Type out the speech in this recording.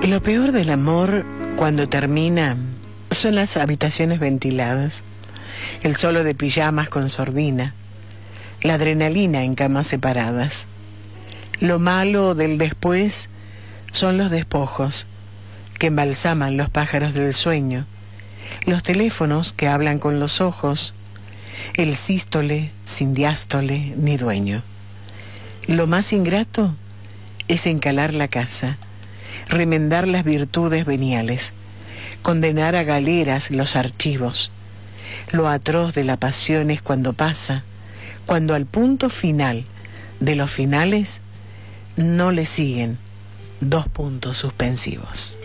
Lo peor del amor, cuando termina, son las habitaciones ventiladas, el solo de pijamas con sordina, la adrenalina en camas separadas. Lo malo del después son los despojos que embalsaman los pájaros del sueño, los teléfonos que hablan con los ojos, el sístole sin diástole ni dueño. Lo más ingrato es encalar la casa, remendar las virtudes veniales, condenar a galeras los archivos. Lo atroz de la pasión es cuando pasa, cuando al punto final de los finales no le siguen dos puntos suspensivos.